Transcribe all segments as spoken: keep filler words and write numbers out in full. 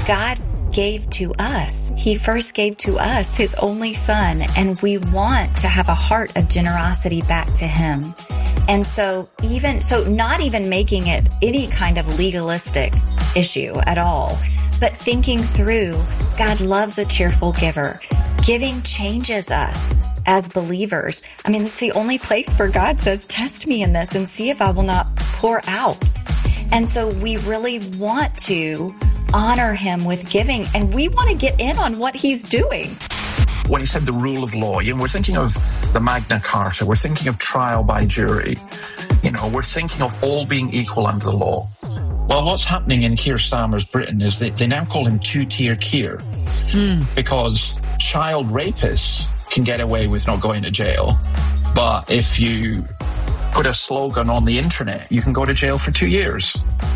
God gave to us. He first gave to us his only son, and we want to have a heart of generosity back to him. And so even, so not even making it any kind of legalistic issue at all, but thinking through, God loves a cheerful giver. Giving changes us as believers. I mean, it's the only place where God says, test me in this and see if I will not pour out. And so we really want to honor him with giving, and we want to get in on what he's doing. When he said the rule of law, you know, we're thinking of the Magna Carta, we're thinking of trial by jury, you know, we're thinking of all being equal under the law. Well, what's happening in Keir Starmer's Britain is that they now call him two-tier Keir, hmm. because child rapists can get away with not going to jail, but if you put a slogan on the internet, you can go to jail for two years.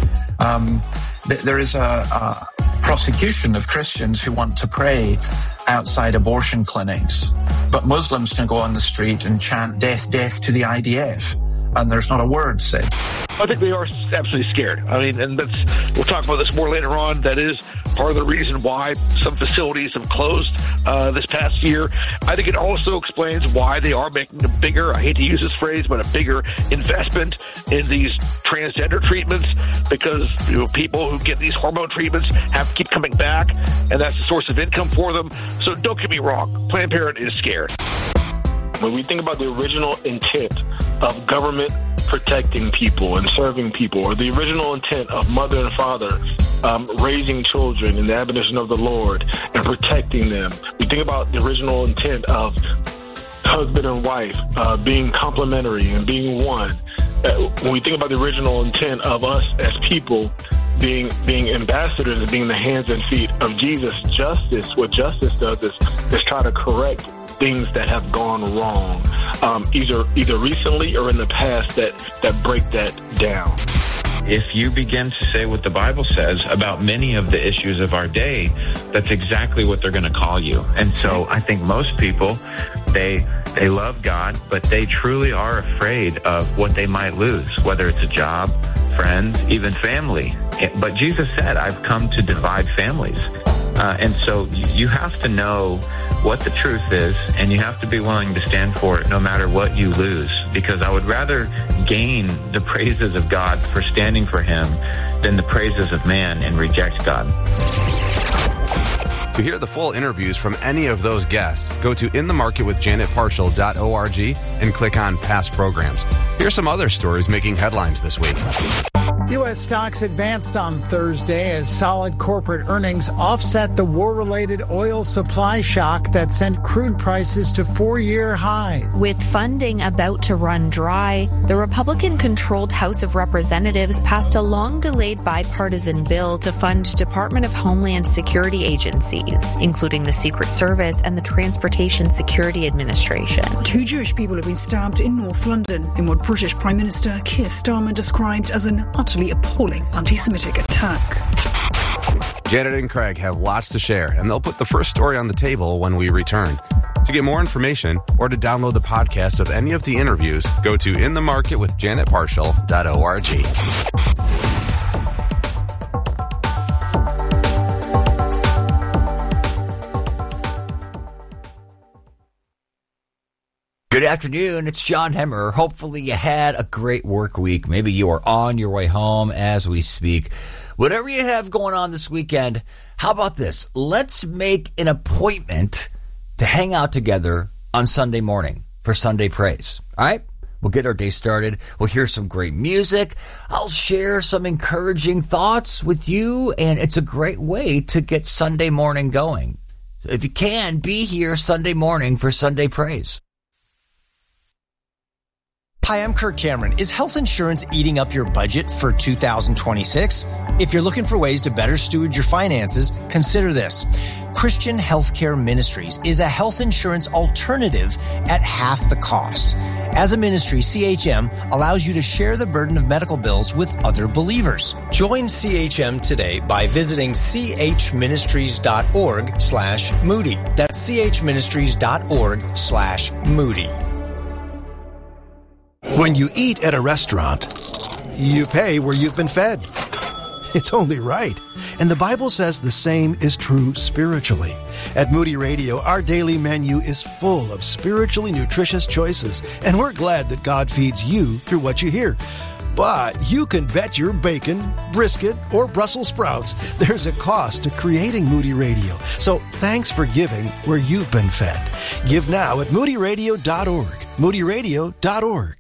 Um, There is a, a prosecution of Christians who want to pray outside abortion clinics, but Muslims can go on the street and chant death, death to the I D F, and there's not a word said. I think they are absolutely scared. I mean, and that's, we'll talk about this more later on. That is part of the reason why some facilities have closed uh, this past year. I think it also explains why they are making a bigger, I hate to use this phrase, but a bigger investment in these transgender treatments, because you know, people who get these hormone treatments have to keep coming back, and that's a source of income for them. So don't get me wrong, Planned Parenthood is scared. When we think about the original intent of government protecting people and serving people, or the original intent of mother and father um, raising children in the admonition of the Lord and protecting them, we think about the original intent of husband and wife uh, being complementary and being one. Uh, when we think about the original intent of us as people being being ambassadors and being the hands and feet of Jesus, justice, what justice does is, is try to correct things that have gone wrong, um, either either recently or in the past, that, that break that down. If you begin to say what the Bible says about many of the issues of our day, that's exactly what they're going to call you. And so I think most people, they they love God, but they truly are afraid of what they might lose, whether it's a job, friends, even family. But Jesus said, I've come to divide families. Uh, and so you have to know what the truth is, and you have to be willing to stand for it no matter what you lose, because I would rather gain the praises of God for standing for him than the praises of man and reject God. To hear the full interviews from any of those guests, go to in the market with janet parshall dot org and click on past programs. Here's some other stories making headlines this week. U S stocks advanced on Thursday as solid corporate earnings offset the war-related oil supply shock that sent crude prices to four-year highs. With funding about to run dry, the Republican-controlled House of Representatives passed a long-delayed bipartisan bill to fund Department of Homeland Security agencies, including the Secret Service and the Transportation Security Administration. Two Jewish people have been stabbed in North London in what British Prime Minister Keir Starmer described as an utterly appalling anti-Semitic attack. Janet and Craig have lots to share, and they'll put the first story on the table when we return. To get more information or to download the podcast of any of the interviews, go to in the market with janet parshall dot org. Good afternoon, it's John Hemmer. Hopefully you had a great work week. Maybe you are on your way home as we speak. Whatever you have going on this weekend, how about this? Let's make an appointment to hang out together on Sunday morning for Sunday Praise. All right? We'll get our day started. We'll hear some great music. I'll share some encouraging thoughts with you, and it's a great way to get Sunday morning going. So if you can, be here Sunday morning for Sunday Praise. Hi, I'm Kirk Cameron. Is health insurance eating up your budget for two thousand twenty-six? If you're looking for ways to better steward your finances, consider this. Christian Healthcare Ministries is a health insurance alternative at half the cost. As a ministry, C H M allows you to share the burden of medical bills with other believers. Join C H M today by visiting chministries.org slash Moody. That's chministries.org slash Moody. When you eat at a restaurant, you pay where you've been fed. It's only right. And the Bible says the same is true spiritually. At Moody Radio, our daily menu is full of spiritually nutritious choices, and we're glad that God feeds you through what you hear. But you can bet your bacon, brisket, or Brussels sprouts there's a cost to creating Moody Radio. So thanks for giving where you've been fed. Give now at moody radio dot org. moody radio dot org.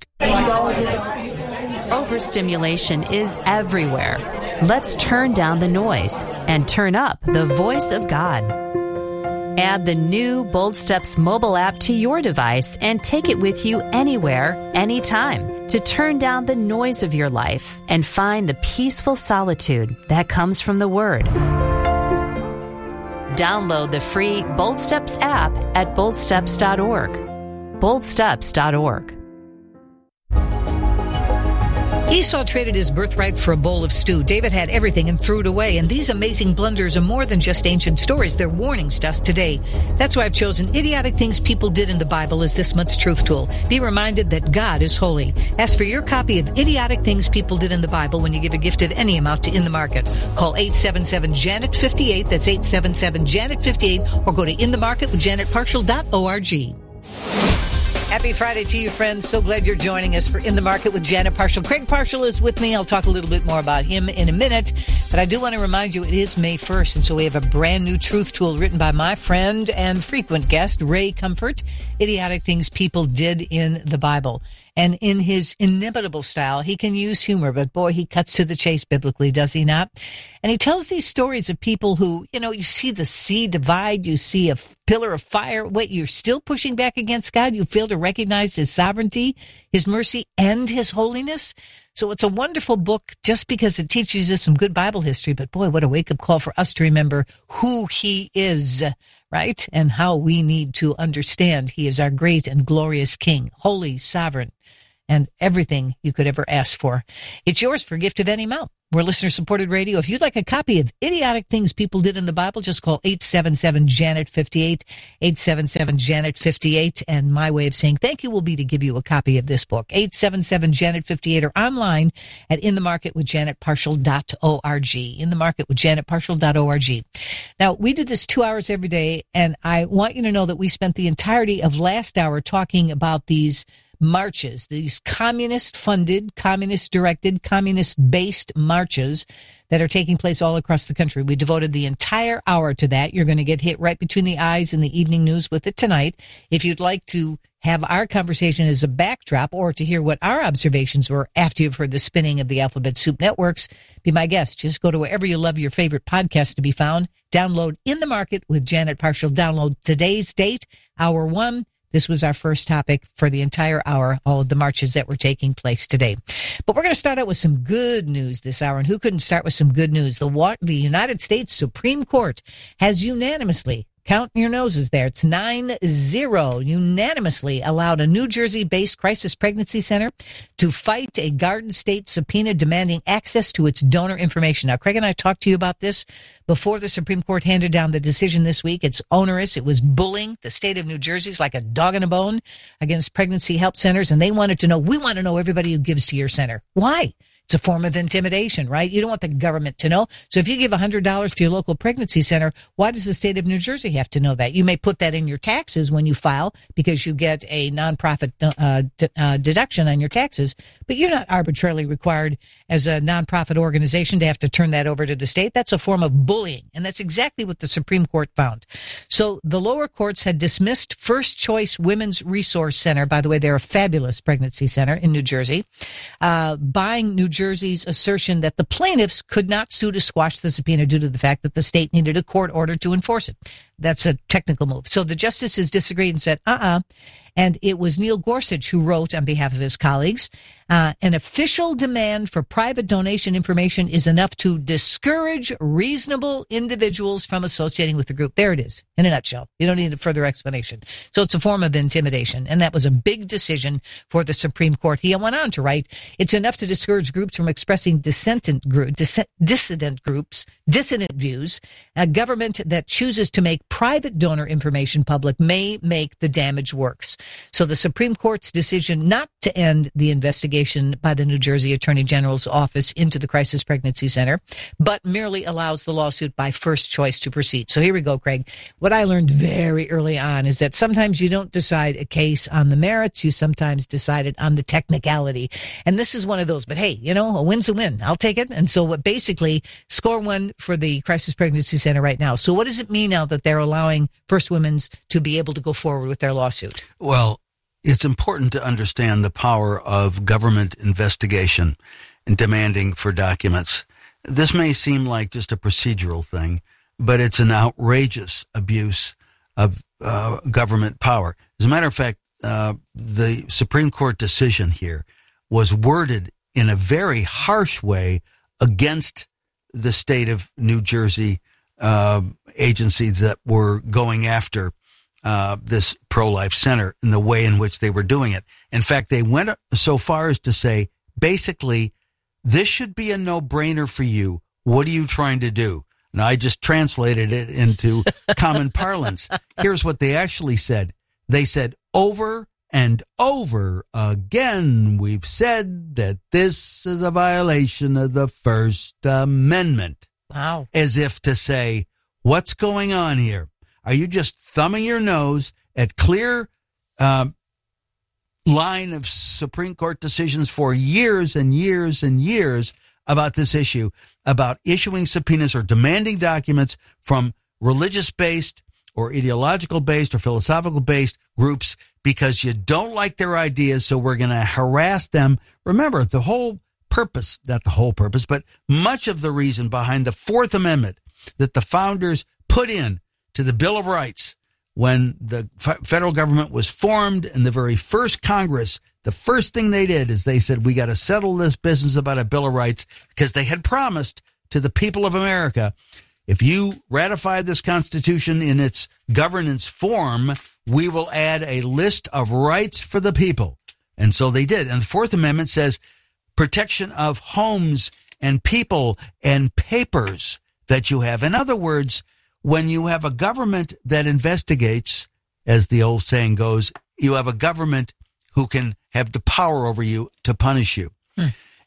Overstimulation is everywhere. Let's turn down the noise and turn up the voice of God. Add the new Bold Steps mobile app to your device and take it with you anywhere, anytime, to turn down the noise of your life and find the peaceful solitude that comes from the Word. Download the free Bold Steps app at bold steps dot org. bold steps dot org. Esau traded his birthright for a bowl of stew. David had everything and threw it away. And these amazing blunders are more than just ancient stories. They're warnings to us today. That's why I've chosen Idiotic Things People Did in the Bible as this month's Truth Tool. Be reminded that God is holy. Ask for your copy of Idiotic Things People Did in the Bible when you give a gift of any amount to In the Market. Call eight seven seven, Janet fifty-eight. That's eight seven seven, Janet fifty-eight. Or go to in the market with janet partial dot org. Happy Friday to you, friends. So glad you're joining us for In the Market with Janet Partial. Craig Partial is with me. I'll talk a little bit more about him in a minute. But I do want to remind you it is May first, and so we have a brand new truth tool written by my friend and frequent guest, Ray Comfort, Idiotic Things People Did in the Bible. And in his inimitable style, he can use humor, but boy, he cuts to the chase biblically, does he not? And he tells these stories of people who, you know, you see the sea divide, you see a pillar of fire. Wait, you're still pushing back against God? You fail to recognize his sovereignty, his mercy, and his holiness? So it's a wonderful book just because it teaches us some good Bible history. But boy, what a wake-up call for us to remember who he is, right? And how we need to understand he is our great and glorious King, holy, sovereign, and everything you could ever ask for. It's yours for a gift of any amount. We're listener-supported radio. If you'd like a copy of Idiotic Things People Did in the Bible, just call eight seven seven, Janet fifty-eight, eight seven seven, Janet fifty-eight. And my way of saying thank you will be to give you a copy of this book, eight seven seven, Janet fifty-eight, or online at in the market with janet partial dot org, in the market with janet partial dot org. Now, we do this two hours every day, and I want you to know that we spent the entirety of last hour talking about these marches, these communist-funded, communist-directed, communist-based marches that are taking place all across the country. We devoted the entire hour to that. You're going to get hit right between the eyes in the evening news with it tonight. If you'd like to have our conversation as a backdrop or to hear what our observations were after you've heard the spinning of the Alphabet Soup Networks, be my guest. Just go to wherever you love your favorite podcast to be found. Download In the Market with Janet Partial. Download today's date, hour one. This was our first topic for the entire hour, all of the marches that were taking place today. But we're going to start out with some good news this hour. And who couldn't start with some good news? The, the United States Supreme Court has unanimously, count your noses there, it's nine zero, unanimously allowed a New Jersey-based crisis pregnancy center to fight a Garden State subpoena demanding access to its donor information. Now, Craig and I talked to you about this before the Supreme Court handed down the decision this week. It's onerous. It was bullying the state of New Jersey's like a dog in a bone against pregnancy help centers, and they wanted to know, we want to know everybody who gives to your center. Why? It's a form of intimidation, right? You don't want the government to know. So if you give one hundred dollars to your local pregnancy center, why does the state of New Jersey have to know that? You may put that in your taxes when you file because you get a nonprofit uh, d- uh, deduction on your taxes, but you're not arbitrarily required as a nonprofit organization to have to turn that over to the state. That's a form of bullying, and that's exactly what the Supreme Court found. So the lower courts had dismissed First Choice Women's Resource Center. By the way, they're a fabulous pregnancy center in New Jersey, uh, buying New Jersey's assertion that the plaintiffs could not sue to squash the subpoena due to the fact that the state needed a court order to enforce it. That's a technical move. So the justices disagreed and said, uh-uh. And it was Neil Gorsuch who wrote on behalf of his colleagues, uh, an official demand for private donation information is enough to discourage reasonable individuals from associating with the group. There it is, in a nutshell. You don't need a further explanation. So it's a form of intimidation, and that was a big decision for the Supreme Court. He went on to write, it's enough to discourage groups from expressing dissentant group, dis- dissident groups, dissident views. A government that chooses to make private donor information public may make the damage worse. So the Supreme Court's decision not to end the investigation by the New Jersey Attorney General's office into the Crisis Pregnancy Center, but merely allows the lawsuit by First Choice to proceed. So here we go, Craig. What I learned very early on is that sometimes you don't decide a case on the merits, you sometimes decide it on the technicality. And this is one of those. But hey, you know, a win's a win. I'll take it. And so what basically score one for the Crisis Pregnancy Center right now. So what does it mean now that they're allowing First Women's to be able to go forward with their lawsuit? Well, it's important to understand the power of government investigation and demanding for documents. This may seem like just a procedural thing, but it's an outrageous abuse of uh, government power. As a matter of fact, uh, the Supreme Court decision here was worded in a very harsh way against the state of New Jersey uh, agencies that were going after uh, this pro-life center in the way in which they were doing it. In fact, they went so far as to say, basically, this should be a no-brainer for you. What are you trying to do? Now, I just translated it into common parlance. Here's what they actually said. They said, over and over again, we've said that this is a violation of the First Amendment. Wow. As if to say, what's going on here? Are you just thumbing your nose at clear uh, line of Supreme Court decisions for years and years and years about this issue, about issuing subpoenas or demanding documents from religious-based or ideological-based or philosophical-based groups because you don't like their ideas, so we're going to harass them? Remember, the whole purpose, not the whole purpose, but much of the reason behind the Fourth Amendment that the founders put in to the Bill of Rights when the f- federal government was formed in the very first Congress, the first thing they did is they said, we got to settle this business about a Bill of Rights, because they had promised to the people of America, if you ratify this Constitution in its governance form, we will add a list of rights for the people. And so they did. And the Fourth Amendment says protection of homes and people and papers that you have. In other words, when you have a government that investigates, as the old saying goes, you have a government who can have the power over you to punish you. Hmm.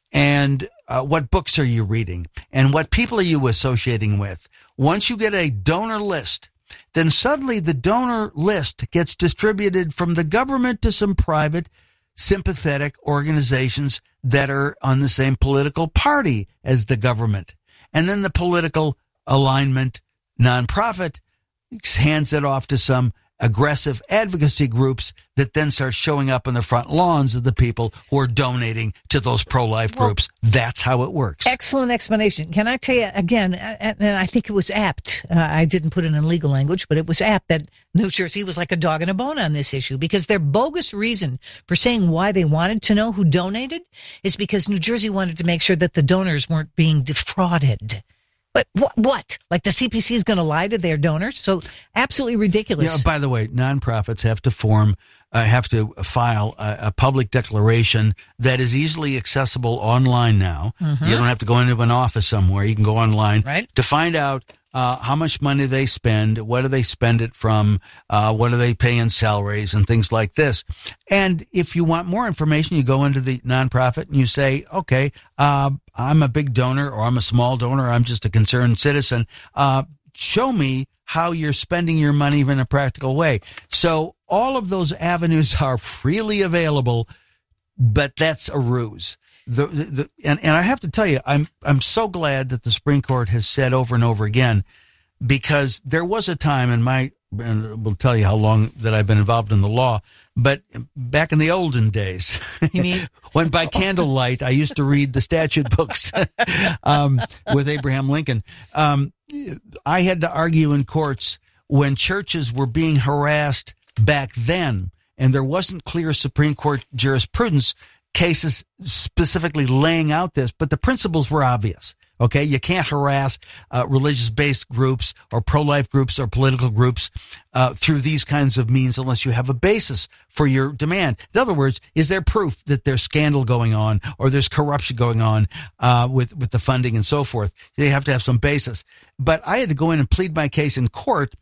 And uh, what books are you reading? And what people are you associating with? Once you get a donor list, then suddenly the donor list gets distributed from the government to some private, sympathetic organizations that are on the same political party as the government. And then the political alignment nonprofit hands it off to some aggressive advocacy groups that then start showing up on the front lawns of the people who are donating to those pro-life well, groups. That's how it works. Excellent explanation. Can I tell you again, and I think it was apt, uh, I didn't put it in legal language, but it was apt that New Jersey was like a dog and a bone on this issue, because their bogus reason for saying why they wanted to know who donated is because New Jersey wanted to make sure that the donors weren't being defrauded. But what, what? Like the C P C is going to lie to their donors? So absolutely ridiculous. Yeah, by the way, nonprofits have to form, uh, have to file a, a public declaration that is easily accessible online now. Mm-hmm. You don't have to go into an office somewhere. You can go online right. to find out uh, how much money they spend, what do they spend it from, uh, what do they pay in salaries and things like this. And if you want more information, you go into the nonprofit and you say, okay, uh, I'm a big donor, or I'm a small donor, I'm just a concerned citizen. Uh, show me how you're spending your money in a practical way. So all of those avenues are freely available, but that's a ruse. The, the, the, and, and I have to tell you, I'm I'm so glad that the Supreme Court has said over and over again, because there was a time in my, and we'll tell you how long that I've been involved in the law, but back in the olden days, you mean? when by candlelight I used to read the statute books um, with Abraham Lincoln, um, I had to argue in courts when churches were being harassed back then, and there wasn't clear Supreme Court jurisprudence cases specifically laying out this, but the principles were obvious. Okay, you can't harass uh, religious-based groups or pro-life groups or political groups uh, through these kinds of means unless you have a basis for your demand. In other words, is there proof that there's scandal going on or there's corruption going on uh, with with the funding and so forth? They have to have some basis. But I had to go in and plead my case in court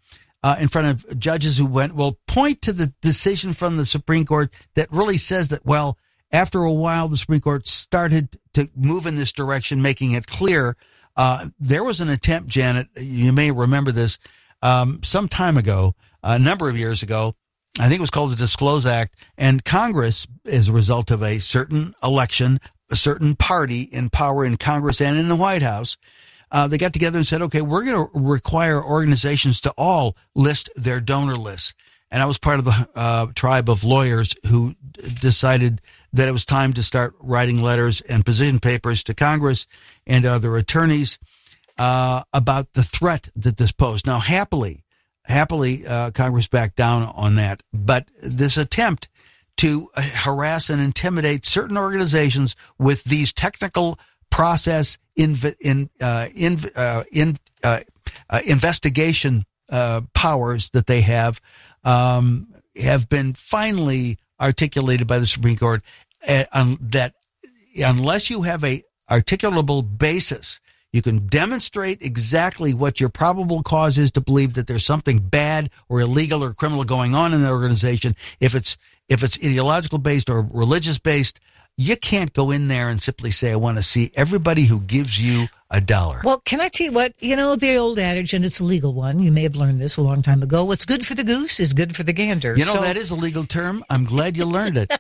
uh, in front of judges who went, well, point to the decision from the Supreme Court that really says that, well, after a while, the Supreme Court started to move in this direction, making it clear. Uh, there was an attempt, Janet, you may remember this, um, some time ago, a number of years ago, I think it was called the Disclose Act, and Congress, as a result of a certain election, a certain party in power in Congress and in the White House, uh, they got together and said, okay, we're going to require organizations to all list their donor lists. And I was part of the uh, tribe of lawyers who decided that it was time to start writing letters and position papers to Congress and other attorneys uh, about the threat that this posed. Now, happily, happily, uh, Congress backed down on that. But this attempt to harass and intimidate certain organizations with these technical process in, in, uh, in, uh, in uh, uh, investigation uh, powers that they have um, have been finally articulated by the Supreme Court uh, um, that unless you have a articulable basis, you can demonstrate exactly what your probable cause is to believe that there's something bad or illegal or criminal going on in the organization. If it's if it's ideological based or religious based, you can't go in there and simply say, I want to see everybody who gives you a dollar. Well, can I tell you what, you know, the old adage, and it's a legal one. You may have learned this a long time ago. What's good for the goose is good for the gander. You know, so, that is a legal term. I'm glad you learned it.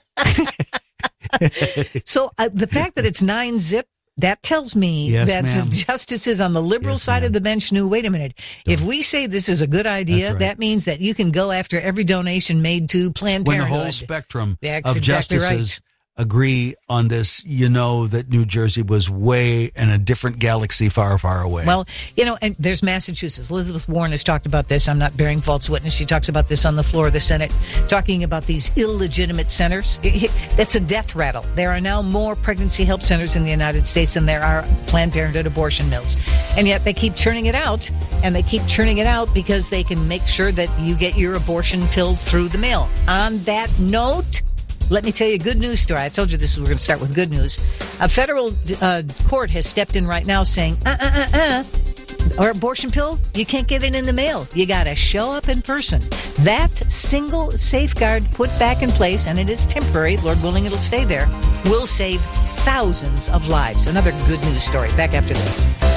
So uh, the fact that it's nine zip, that tells me yes, that ma'am. the justices on the liberal yes, side ma'am. of the bench knew, wait a minute, if we say this is a good idea, right. that means that you can go after every donation made to Planned when Parenthood. the whole spectrum That's of exactly justices right. agree on this, you know that New Jersey was way in a different galaxy far, far away. Well, you know, and there's Massachusetts. Elizabeth Warren has talked about this. I'm not bearing false witness. She talks about this on the floor of the Senate, talking about these illegitimate centers. It's a death rattle. There are now more pregnancy help centers in the United States than there are Planned Parenthood abortion mills. And yet they keep churning it out, and they keep churning it out because they can make sure that you get your abortion pill through the mail. On that note, let me tell you a good news story. I told you this. We're going to start with good news. A federal uh, court has stepped in right now saying, uh, uh, uh, uh, or abortion pill, you can't get it in the mail. You got to show up in person. That single safeguard put back in place, and it is temporary, Lord willing it'll stay there, will save thousands of lives. Another good news story. Back after this.